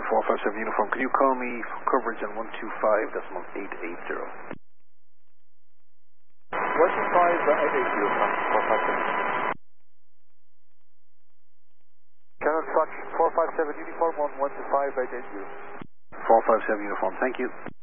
457 Uniform, can you call me for coverage on 125.880? 125.880, 457. Canon Fox 457 Uniform on 125.880. 457 Uniform, thank you.